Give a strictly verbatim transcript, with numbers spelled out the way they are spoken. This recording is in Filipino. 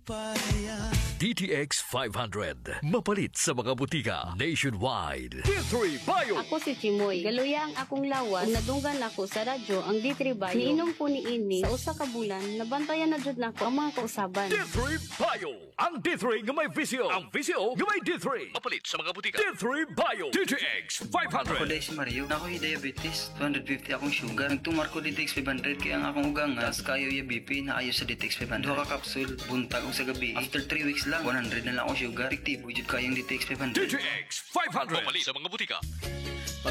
D T X five hundred. Mapalit sa mga butika nationwide. D three Bio. Ako si Chimoy. Galuya ang akong lawas. Kung nadunggan ako sa radyo ang D three Bio. Niinom ko ni ini sa usa ka bulan. Nabantayan na jud nako ang mga kausaban. D three Bio. Ang D three nga may visio. Ang visio nga may D three. Mapalit sa mga butika. D three Bio. D T X five hundred. Ako dahil si Mario. Ako yung diabetes. two hundred fifty akong sugar. Nagtumar ko D T X five hundred kaya ang akong ugangas kayo yung B P na ayos sa D T X five hundred. Duha ka kapsul. Buntag ko sa gabi. After three weeks lang, one hundred na lang akong sugar. Efektibo jud kayong D T X five hundred. D T X five hundred. Mapalit sa mga butika.